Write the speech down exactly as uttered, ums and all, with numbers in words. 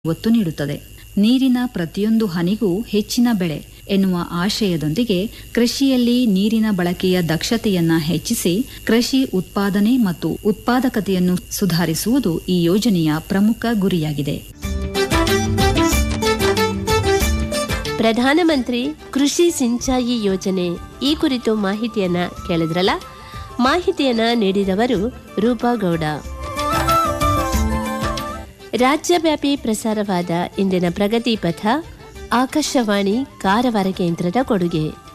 ಒತ್ತು ನೀಡುತ್ತದೆ. ನೀರಿನ ಪ್ರತಿಯೊಂದು ಹನಿಗೂ ಹೆಚ್ಚಿನ ಬೆಳೆ ಎನ್ನುವ ಆಶಯದೊಂದಿಗೆ ಕೃಷಿಯಲ್ಲಿ ನೀರಿನ ಬಳಕೆಯ ದಕ್ಷತೆಯನ್ನ ಹೆಚ್ಚಿಸಿ ಕೃಷಿ ಉತ್ಪಾದನೆ ಮತ್ತು ಉತ್ಪಾದಕತೆಯನ್ನು ಸುಧಾರಿಸುವುದು ಈ ಯೋಜನೆಯ ಪ್ರಮುಖ ಗುರಿಯಾಗಿದೆ. ಪ್ರಧಾನಮಂತ್ರಿ ಕೃಷಿ ಸಿಂಚಾಯಿ ಯೋಜನೆ ಈ ಕುರಿತು ಮಾಹಿತಿಯನ್ನ ಕೇಳಿದ್ರಲ್ಲ. ಮಾಹಿತಿಯನ್ನ ನೀಡಿದವರು ರೂಪಾಗೌಡ. ರಾಜ್ಯವ್ಯಾಪಿ ಪ್ರಸಾರವಾದ ಇಂದಿನ ಪ್ರಗತಿ ಪಥ ಆಕಾಶವಾಣಿ ಕಾರವಾರ ಕೇಂದ್ರದ ಕೊಡುಗೆ.